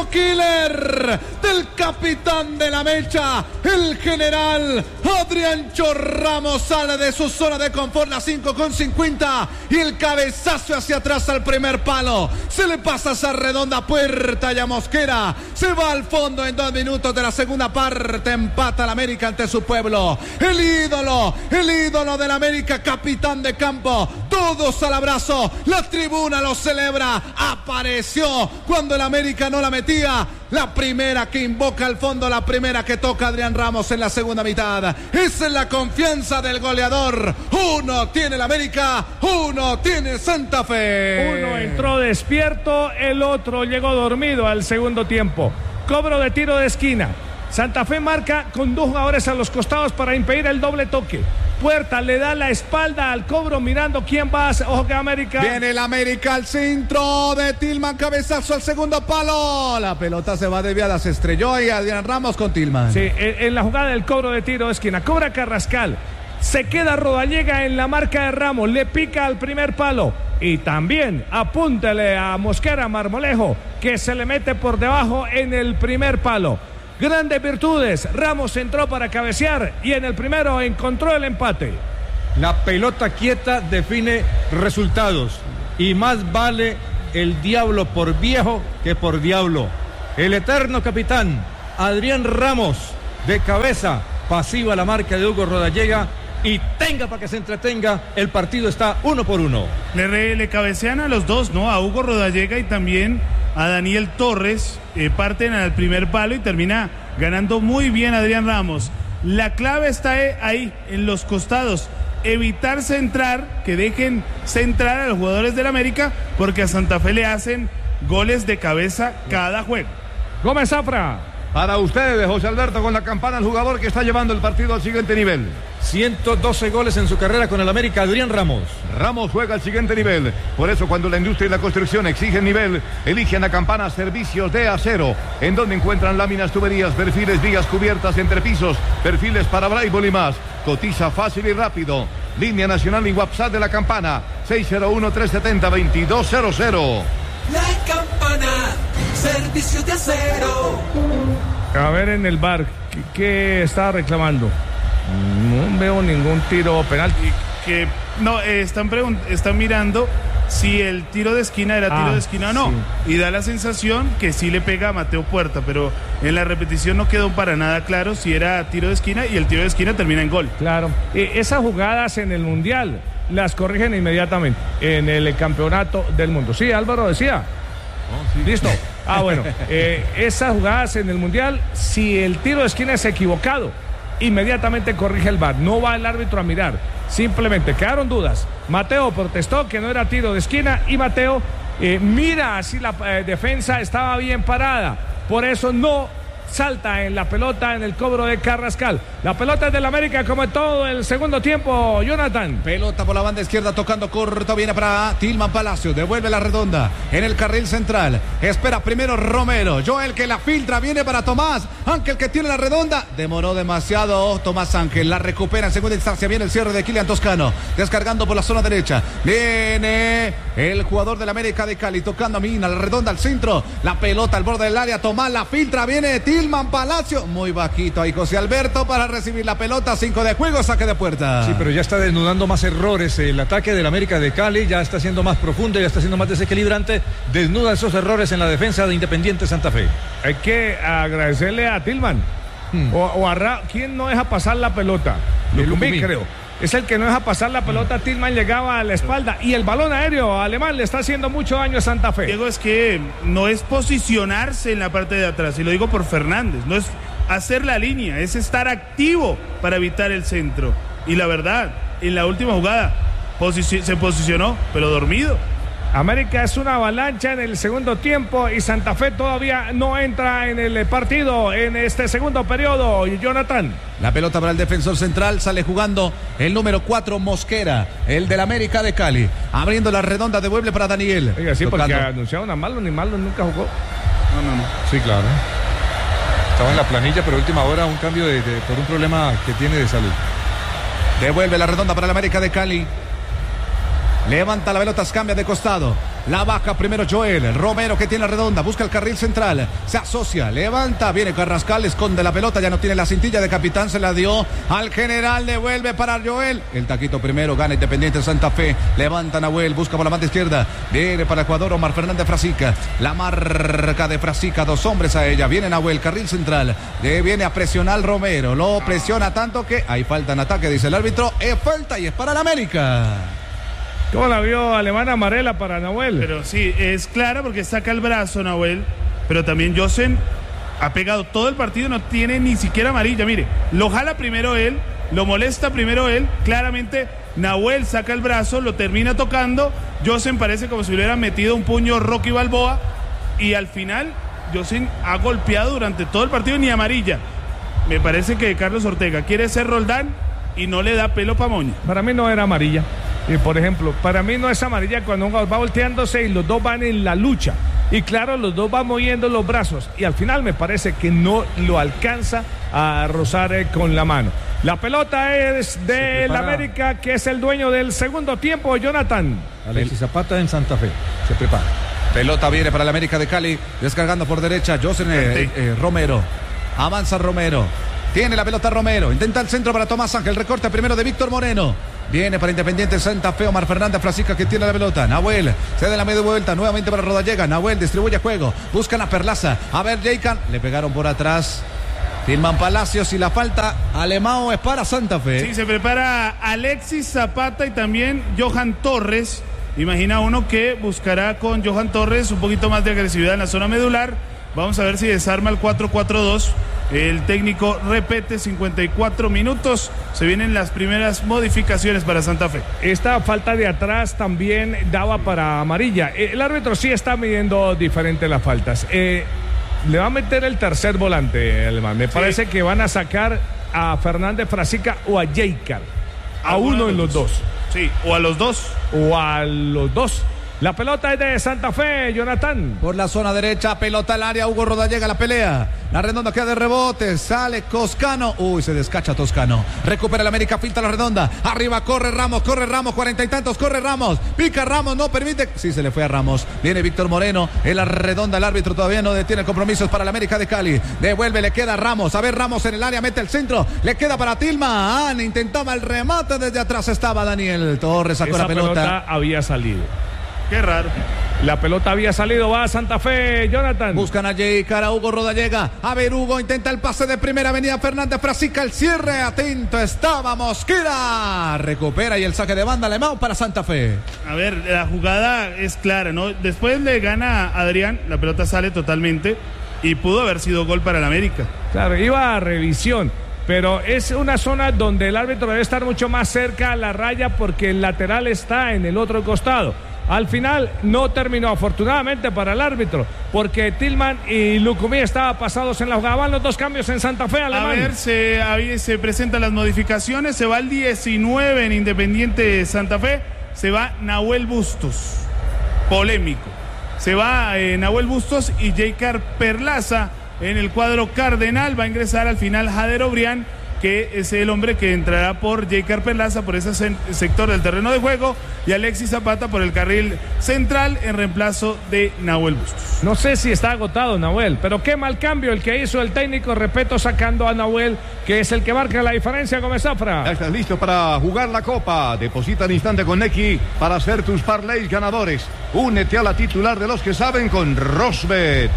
grito killer del capitán de la mecha, el general Adriancho Ramos. Sale de su zona de confort, la 5:50, y el cabezazo hacia atrás al primer palo. Se le pasa esa redonda puerta y a Mosquera. Se va al fondo en 2 minutos de la segunda parte. Empata el América ante su pueblo. El ídolo del América, capitán de campo. Todos al abrazo. La tribuna lo celebra. Apareció cuando el América no la metía. La primera que invoca al fondo, la primera que toca Adrián Ramos en la segunda mitad. Esa es la confianza del goleador. 1 tiene el América, 1 tiene Santa Fe. Uno entró despierto, el otro llegó dormido al segundo tiempo. Cobro de tiro de esquina. Santa Fe marca con 2 jugadores a los costados para impedir el doble toque. Puerta le da la espalda al cobro mirando quién va a hacer. Ojo que América. Viene el América al centro de Tillman, cabezazo al segundo palo. La pelota se va desviada, se estrelló y Adrián Ramos con Tillman. Sí, en la jugada del cobro de tiro de esquina. Cobra Carrascal. Se queda Rodallega en la marca de Ramos. Le pica al primer palo. Y también apúntele a Mosquera Marmolejo, que se le mete por debajo en el primer palo. Grandes virtudes. Ramos entró para cabecear y en el primero encontró el empate. La pelota quieta define resultados y más vale el diablo por viejo que por diablo. El eterno capitán Adrián Ramos de cabeza pasiva la marca de Hugo Rodallega y tenga para que se entretenga. El partido está 1-1. Le cabecean a los dos, ¿no? A Hugo Rodallega y también a Daniel Torres. Parten al primer palo y termina ganando muy bien Adrián Ramos. La clave está ahí, en los costados. Evitar centrar, que dejen centrar a los jugadores del América, porque a Santa Fe le hacen goles de cabeza cada juego. Gómez Zafra. Para ustedes, José Alberto, con la campana, el jugador que está llevando el partido al siguiente nivel. 112 goles en su carrera con el América, Adrián Ramos. Ramos juega al siguiente nivel. Por eso, cuando la industria y la construcción exigen nivel, eligen a Campana Servicios de Acero, en donde encuentran láminas, tuberías, perfiles, vigas, cubiertas, entrepisos, perfiles para Braille y más. Cotiza fácil y rápido. Línea nacional y WhatsApp de la Campana, 601-370-2200. La Campana, Servicios de Acero. A ver en el VAR, ¿qué está reclamando? No veo ningún tiro penal. Están mirando si el tiro de esquina era tiro de esquina o no. Sí. Y da la sensación que sí le pega a Mateo Puerta, pero en la repetición no quedó para nada claro si era tiro de esquina y el tiro de esquina termina en gol. Claro. Esas jugadas en el Mundial las corrigen inmediatamente en el Campeonato del Mundo. Sí, Álvaro decía. Sí. Listo. Bueno, esas jugadas en el Mundial, si el tiro de esquina es equivocado, inmediatamente corrige el VAR. No va el árbitro a mirar. Simplemente quedaron dudas. Mateo protestó que no era tiro de esquina y Mateo mira si la defensa estaba bien parada. Por eso no salta en la pelota en el cobro de Carrascal. La pelota es del América como en todo el segundo tiempo, Jonathan. Pelota por la banda izquierda tocando corto, viene para Tillman Palacio, devuelve la redonda en el carril central, espera primero Romero, Joel que la filtra, viene para Tomás Ángel que tiene la redonda, demoró demasiado Tomás Ángel, la recupera en segunda instancia, viene el cierre de Kylian Toscano, descargando por la zona derecha, viene el jugador del América de Cali, tocando a Mina, la redonda al centro, la pelota al borde del área, Tomás la filtra, viene Tillman Palacio, muy bajito ahí José Alberto para recibir la pelota, 5 de juego, saque de puerta. Sí, pero ya está desnudando más errores, el ataque del América de Cali ya está siendo más profundo, ya está siendo más desequilibrante, desnuda esos errores en la defensa de Independiente Santa Fe. Hay que agradecerle a Tillman, o a ¿quién no deja pasar la pelota? Lucumí, creo. Es el que no deja pasar la pelota. Tillman llegaba a la espalda y el balón aéreo alemán le está haciendo mucho daño a Santa Fe. Diego, es que no es posicionarse en la parte de atrás, y lo digo por Fernández, no es hacer la línea, es estar activo para evitar el centro. Y la verdad, en la última jugada se posicionó, pero dormido. América es una avalancha en el segundo tiempo y Santa Fe todavía no entra en el partido en este segundo periodo. Jonathan. La pelota para el defensor central, sale jugando el número 4 Mosquera, el del América de Cali, abriendo la redonda, devuelve para Daniel. Oiga, sí, tocando. Porque anunciaron a Marlon y Marlon nunca jugó. No. Sí, claro. Estaba en la planilla, pero última hora un cambio por un problema que tiene de salud. Devuelve la redonda para el América de Cali. Levanta la pelota, cambia de costado. La baja primero Joel. Romero que tiene la redonda. Busca el carril central. Se asocia. Levanta. Viene Carrascal. Esconde la pelota. Ya no tiene la cintilla de capitán. Se la dio al general. Devuelve para Joel. El taquito primero. Gana Independiente Santa Fe. Levanta Nahuel. Busca por la banda izquierda. Viene para Ecuador Omar Fernández Frasica. La marca de Frasica. 2 hombres a ella. Viene Nahuel. Carril central. Viene a presionar Romero. Lo presiona tanto que hay falta en ataque. Dice el árbitro. Es falta y es para el América. ¿Cómo la vio Alemán amarela para Nahuel? Pero sí, es clara porque saca el brazo Nahuel, pero también Josen ha pegado todo el partido, no tiene ni siquiera amarilla. Mire, lo jala primero él, lo molesta primero él, claramente Nahuel saca el brazo, lo termina tocando, Josen parece como si hubiera metido un puño Rocky Balboa y al final Josen ha golpeado durante todo el partido, ni amarilla. Me parece que Carlos Ortega quiere ser Roldán y no le da pelo pa' moño. Para mí no era amarilla. Por ejemplo, para mí no es amarilla cuando un jugador va volteándose y los dos van en la lucha. Y claro, los dos van moviendo los brazos. Y al final me parece que no lo alcanza a rozar con la mano. La pelota es del América, que es el dueño del segundo tiempo, Jonathan. Alexis Zapata en Santa Fe. Se prepara. Pelota viene para el América de Cali. Descargando por derecha, Josen Romero. Avanza Romero. Tiene la pelota Romero. Intenta el centro para Tomás Ángel. Recorte primero de Víctor Moreno. Viene para Independiente Santa Fe Omar Fernández Frasica que tiene la pelota. Nahuel cede la media vuelta nuevamente para Rodallega. Nahuel distribuye juego. Buscan a Perlaza. A ver, Jaycan. Le pegaron por atrás. Tilman Palacios y la falta Alemão es para Santa Fe. Sí, se prepara Alexis Zapata y también Johan Torres. Imagina uno que buscará con Johan Torres un poquito más de agresividad en la zona medular. Vamos a ver si desarma el 4-4-2. El técnico repete 54 minutos. Se vienen las primeras modificaciones para Santa Fe. Esta falta de atrás también daba para amarilla. El árbitro sí está midiendo diferente las faltas. Le va a meter el tercer volante, Alemán. Me parece que van a sacar a Fernández Frasica o a Jaycar. A uno de los dos. Sí, o a los dos. O a los dos. La pelota es de Santa Fe, Jonathan. Por la zona derecha, pelota al área, Hugo Rodallega la pelea. La redonda queda de rebote, sale Toscano. Uy, se descacha Toscano. Recupera el América, filtra la redonda. Arriba corre Ramos, 40 y tantos, corre Ramos. Pica Ramos, no permite. Sí, se le fue a Ramos. Viene Víctor Moreno en la redonda, el árbitro todavía no detiene compromisos para el América de Cali. Devuelve, le queda Ramos. A ver, Ramos en el área, mete el centro. Le queda para Tilman. Intentaba el remate, desde atrás estaba Daniel Torres, sacó la pelota. Había salido. Qué raro. La pelota había salido, va a Santa Fe, Jonathan. Buscan a Jaycar, a Hugo Rodallega. A ver, Hugo intenta el pase de primera, avenida Fernández Frasica, el cierre, atento estaba Mosquera. Recupera y el saque de banda Alemão para Santa Fe. A ver, la jugada es clara, ¿no? Después le gana a Adrián, la pelota sale totalmente y pudo haber sido gol para el América. Claro, iba a revisión. Pero es una zona donde el árbitro debe estar mucho más cerca a la raya porque el lateral está en el otro costado. Al final no terminó, afortunadamente para el árbitro, porque Tilman y Lucumí estaban pasados en la jugada. Van los dos cambios en Santa Fe, Alemán. A ver, se presentan las modificaciones. Se va el 19 en Independiente Santa Fe. Se va Nahuel Bustos, polémico. Se va Nahuel Bustos y Jaycar Perlaza en el cuadro cardenal. Va a ingresar al final Jader Obrián, que es el hombre que entrará por Jaycar Perlaza por ese sector del terreno de juego, y Alexis Zapata por el carril central en reemplazo de Nahuel Bustos. No sé si está agotado Nahuel, pero qué mal cambio el que hizo el técnico, repito, sacando a Nahuel, que es el que marca la diferencia, Gómez Zafra. Ya estás listo para jugar la Copa. Deposita al instante con Nequi para hacer tus parlays ganadores. Únete a la titular de los que saben con Rosbet.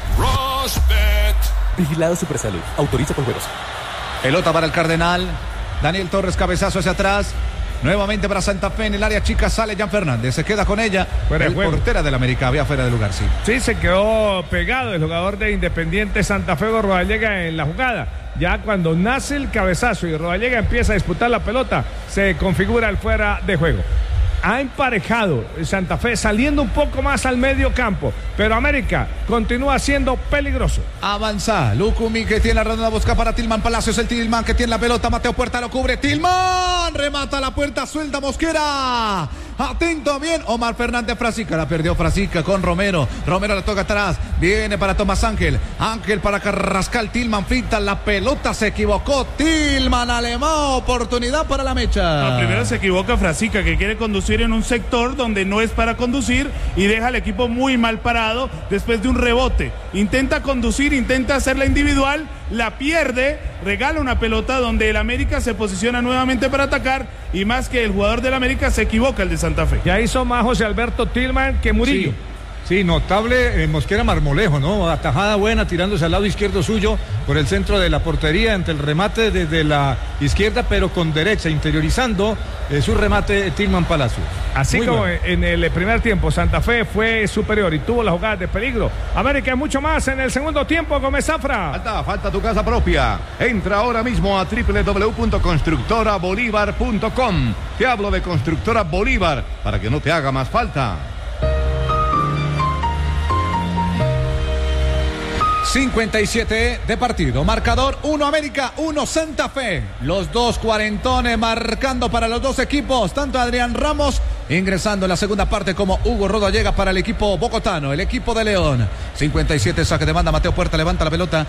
Rosbet. Vigilado Supersalud. Autoriza con juegos. Pelota para el Cardenal. Daniel Torres, cabezazo hacia atrás. Nuevamente para Santa Fe en el área chica. Sale Jan Fernández. Se queda con ella. El portera del América. Había fuera de lugar, sí. Sí, se quedó pegado el jugador de Independiente Santa Fe, Rodallega, en la jugada. Ya cuando nace el cabezazo y Rodallega empieza a disputar la pelota, se configura el fuera de juego. Ha emparejado Santa Fe saliendo un poco más al medio campo, pero América continúa siendo peligroso. Avanza Lucumí, que tiene la redonda, busca para Tilman Palacios, el Tilman que tiene la pelota, Mateo Puerta lo cubre, Tilman remata la puerta, suelta Mosquera, Atento bien. Omar Fernández Frasica. La perdió Frasica con Romero. Romero le toca atrás. Viene para Tomás Ángel. Ángel para Carrascal. Tillman finta. La pelota se equivocó. Tillman alemán. Oportunidad para la mecha. No, primero se equivoca Frasica, que quiere conducir en un sector donde no es para conducir y deja al equipo muy mal parado después de un rebote. Intenta conducir, intenta hacerla individual, la pierde, regala una pelota donde el América se posiciona nuevamente para atacar y más que el jugador del América se equivoca el de Santa Fe. Ya hizo más José Alberto Tillman que Murillo. Sí, notable Mosquera Marmolejo, ¿no? Atajada buena, tirándose al lado izquierdo suyo por el centro de la portería, ante el remate desde la izquierda, pero con derecha, interiorizando su remate Tillman Palacios. Así Muy como bueno. en el primer tiempo Santa Fe fue superior y tuvo las jugadas de peligro, América es mucho más en el segundo tiempo. Gómez Zafra. Falta tu casa propia. Entra ahora mismo a www.constructorabolívar.com. Te hablo de Constructora Bolívar para que no te haga más falta. 57 de partido, marcador 1 América, 1 Santa Fe. Los dos cuarentones marcando para los dos equipos, tanto Adrián Ramos ingresando en la segunda parte como Hugo Rodallega para el equipo bogotano, el equipo de León. 57 saque de banda, Mateo Puerta levanta la pelota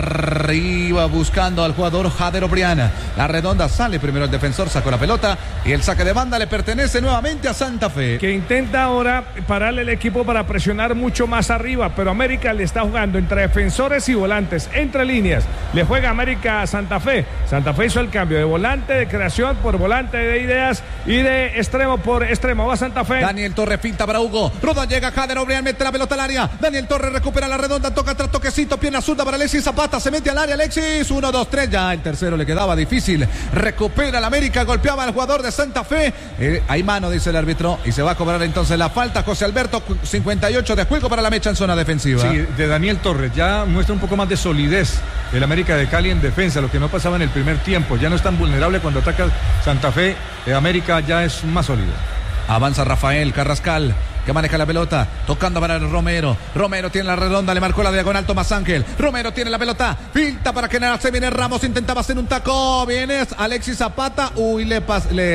arriba buscando al jugador Jader Obriana. La redonda sale primero el defensor, sacó la pelota y el saque de banda le pertenece nuevamente a Santa Fe. Que intenta ahora pararle el equipo para presionar mucho más arriba, pero América le está jugando entre defensores y volantes, entre líneas. Le juega América a Santa Fe. Santa Fe hizo el cambio de volante de creación por volante de ideas y de extremo por extremo. Va Santa Fe. Daniel Torres finta para Hugo. Rodallega, Jader Obriana mete la pelota al área. Daniel Torres recupera la redonda, toca atrás, toquecito, pierna zurda para Alexis Zapata. Se mete al área Alexis. 1, 2, 3. Ya el tercero le quedaba difícil. Recupera el América, golpeaba al jugador de Santa Fe. Hay mano, dice el árbitro. Y se va a cobrar entonces la falta. José Alberto, 58 de juego para la mecha en zona defensiva. Sí, de Daniel Torres. Ya muestra un poco más de solidez el América de Cali en defensa, lo que no pasaba en el primer tiempo. Ya no es tan vulnerable cuando ataca Santa Fe. América ya es más sólido. Avanza Rafael Carrascal, que maneja la pelota, tocando para Romero. Romero tiene la redonda, le marcó la diagonal Tomás Ángel. Romero tiene la pelota, filtra para que se viene Ramos, intentaba hacer un taco. Viene Alexis Zapata. Uy, le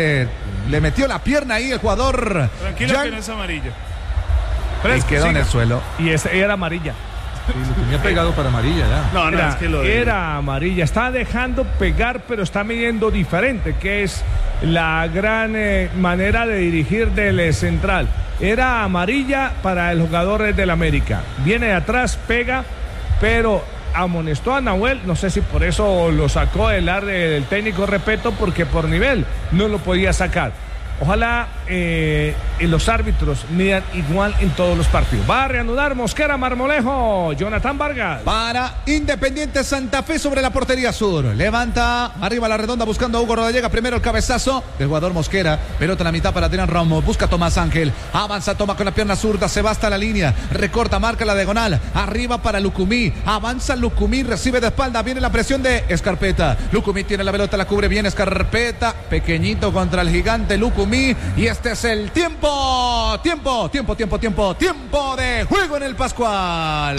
metió la pierna ahí el jugador. Tranquilo que no es amarilla. Y quedó en el suelo. Y era amarilla. Sí, lo tenía pegado para amarilla ya. No, es que era amarilla. Está dejando pegar, pero está midiendo diferente, que es la gran manera de dirigir del central. Era amarilla para el jugador del América. Viene de atrás, pega, pero amonestó a Nahuel. No sé si por eso lo sacó del técnico Repeto, porque por nivel no lo podía sacar. Ojalá los árbitros midan igual en todos los partidos. Va a reanudar Mosquera Marmolejo. Jonathan Vargas. Para Independiente Santa Fe sobre la portería sur. Levanta arriba la redonda buscando a Hugo Rodallega. Primero el cabezazo del jugador Mosquera. Pelota en la mitad para Adrián Ramos. Busca a Tomás Ángel. Avanza, toma con la pierna zurda. Se va hasta la línea. Recorta, marca la diagonal. Arriba para Lucumí. Avanza Lucumí. Recibe de espalda. Viene la presión de Escarpeta. Lucumí tiene la pelota. La cubre bien Escarpeta. Pequeñito contra el gigante Lucumí. Y este es el tiempo de juego en el Pascual.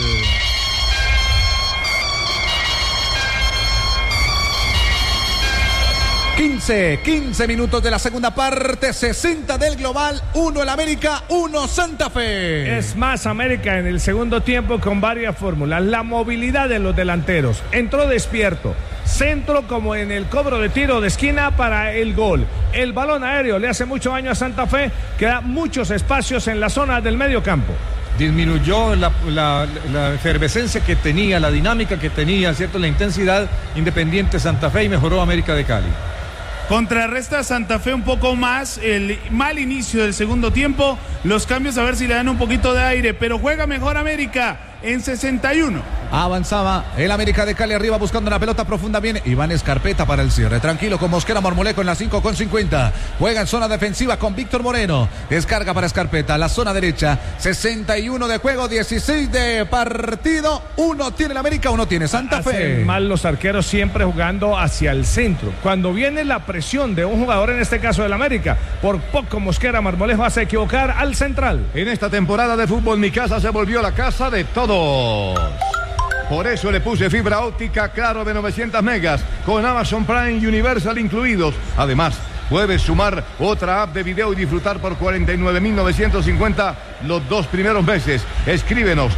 15 minutos de la segunda parte, 60 del global, 1 el América, 1 Santa Fe. Es más América en el segundo tiempo con varias fórmulas. La movilidad de los delanteros. Entró despierto. Centro como en el cobro de tiro de esquina para el gol. El balón aéreo le hace mucho daño a Santa Fe, que da muchos espacios en la zona del medio campo. Disminuyó la efervescencia que tenía, la dinámica que tenía, ¿cierto? La intensidad Independiente Santa Fe y mejoró América de Cali. Contrarresta Santa Fe un poco más el mal inicio del segundo tiempo. Los cambios a ver si le dan un poquito de aire, pero juega mejor América en 61. Avanzaba el América de Cali arriba buscando una pelota profunda. Viene Iván Escarpeta para el cierre. Tranquilo con Mosquera Marmolejo en la 5:50. Juega en zona defensiva con Víctor Moreno. Descarga para Escarpeta. La zona derecha. 61 de juego, 16 de partido. 1 tiene el América, 1 tiene Santa Fe. Hacen mal los arqueros siempre jugando hacia el centro. Cuando viene la presión de un jugador, en este caso del América, por poco Mosquera Marmolejo hace equivocar al central. En esta temporada de fútbol, mi casa se volvió la casa de todos. Por eso le puse fibra óptica Claro de 900 megas con Amazon Prime y Universal incluidos. Además, Puedes sumar otra app de video y disfrutar por 49.950 los 2 primeros meses. Escríbenos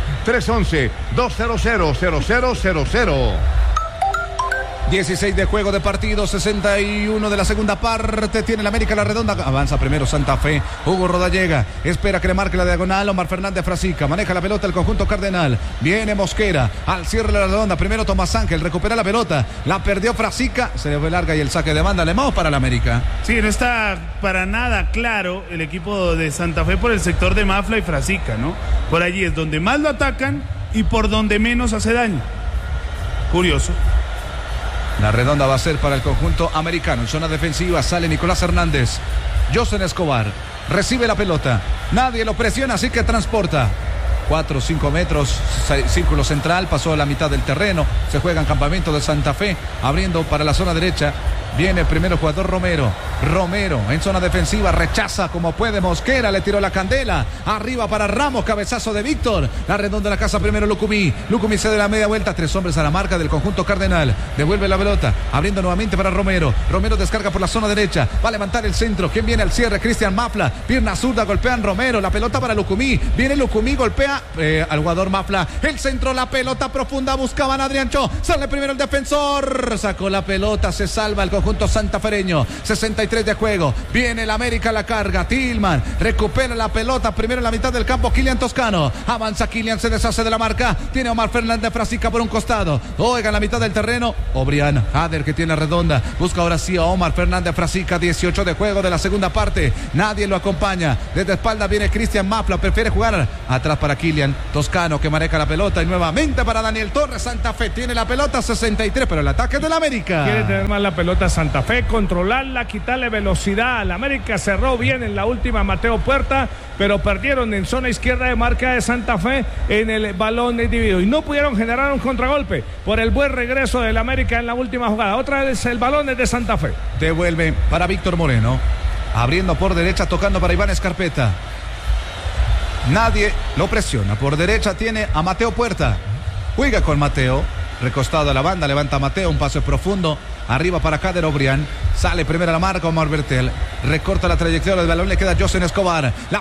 311-200-0000. 16 de juego de partido, 61 de la segunda parte. Tiene el América la redonda. Avanza primero Santa Fe. Hugo Rodallega. Espera que le marque la diagonal. Omar Fernández Frasica. Maneja la pelota el conjunto cardenal. Viene Mosquera. Al cierre de la redonda. Primero Tomás Ángel. Recupera la pelota. La perdió Frasica. Se le fue larga y el saque de banda. Le vamos para el América. Sí, no está para nada claro el equipo de Santa Fe por el sector de Mafla y Frasica, ¿no? Por allí es donde más lo atacan y por donde menos hace daño. Curioso. La redonda va a ser para el conjunto americano. En zona defensiva sale Nicolás Hernández. Josen Escobar recibe la pelota. Nadie lo presiona, así que transporta. 4 o 5 metros, círculo central, pasó a la mitad del terreno. Se juega en campamento de Santa Fe, abriendo para la zona derecha. Viene el primero jugador Romero en zona defensiva, rechaza como puede Mosquera, le tiró la candela, arriba para Ramos, cabezazo de Víctor, la redonda de la casa primero Lucumí cede la media vuelta, 3 hombres a la marca del conjunto cardenal, devuelve la pelota, abriendo nuevamente para Romero descarga por la zona derecha, va a levantar el centro, ¿quién viene al cierre? Cristian Mafla, pierna zurda, golpean Romero, la pelota para Lucumí, viene Lucumí, golpea al jugador Mafla, el centro, la pelota profunda, buscaban a Adriancho, sale primero el defensor, sacó la pelota, se salva el conjunto santafereño, 63 de juego, viene el América, la carga, Tillman, recupera la pelota, primero en la mitad del campo, Kylian Toscano, avanza Kylian, se deshace de la marca, tiene Omar Fernández Frasica por un costado, oiga en la mitad del terreno, Obrián Hader que tiene redonda, busca ahora sí a Omar Fernández Frasica, 18 de juego de la segunda parte, nadie lo acompaña, desde espalda viene Cristian Mafla, prefiere jugar atrás para Kylian Toscano que maneja la pelota y nuevamente para Daniel Torres, Santa Fe tiene la pelota, 63, pero el ataque del América. Quiere tener más la pelota Santa Fe, controlarla, quitarle velocidad al América, cerró bien en la última Mateo Puerta, pero perdieron en zona izquierda de marca de Santa Fe en el balón dividido y no pudieron generar un contragolpe por el buen regreso del América en la última jugada. Otra vez el balón es de Santa Fe. Devuelve para Víctor Moreno, abriendo por derecha, tocando para Iván Escarpeta. Nadie lo presiona, por derecha tiene a Mateo Puerta, juega con Mateo, recostado a la banda, levanta a Mateo, un pase profundo, arriba para Kader Obrián, sale primero a la marca Omar Bertel, recorta la trayectoria del balón, le queda Josen Escobar, la